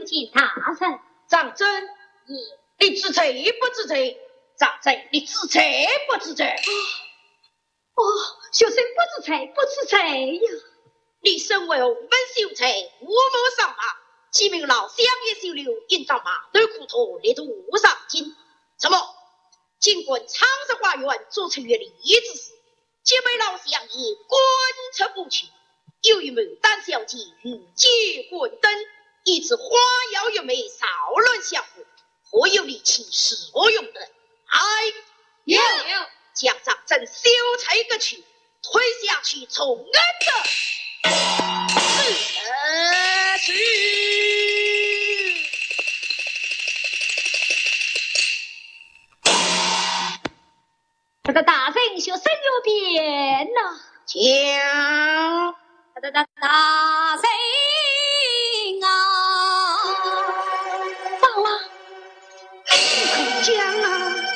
见大人。 长真，你知罪不知罪？长真，你知罪不知罪？ 哦，学生不知罪，不知罪呀！ 你身为红门秀才，我谋上马，几名老乡也收留，引上马头苦托，力图上京。什么？尽管长沙花园做出越礼之事，几位老乡也观察不去。有一牡丹小姐欲结婚灯，以致花妖玉眉骚乱相互，何有力气使我用的？ 有将长真修才个去，推下去从恩的去。 这个大人学生有变呐， 讲大人啊， 讲啊。